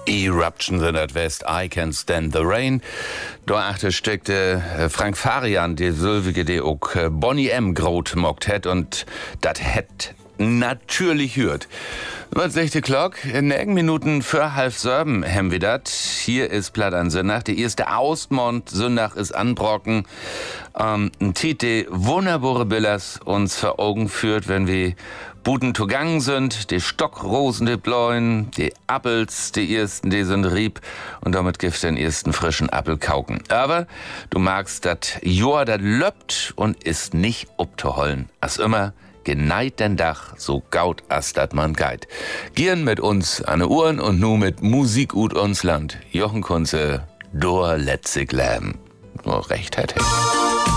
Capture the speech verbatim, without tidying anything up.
Eruptions in that West, I Can't Stand the Rain. Da achte steckte Frank Farian, die Sylvige, die auch Bonnie M. grot mockt het und dat het natürlich hört. Was sechste Glock? In engen Minuten für halb sieben haben wir dat. Hier ist Platt an Sündach. Die erste Ausmond Sündach ist anbrocken. Ähm, ein Titel wunderbare Billers uns vor Augen führt, wenn wir Buden zugangen sind, die Stockrosen, die Bläuen, die Appels, die ersten, die sind rieb und damit gibt den ersten frischen Appel kauken. Aber du magst dat Jahr, dat löppt und ist nicht obzuholen. Als immer geneit den Dach, so gaut as dat man geit. Gieren mit uns an de Uhren und nu mit Musik ut uns Land. Jochen Kunze, Dor letzig Läm. Oh, recht hätte ich.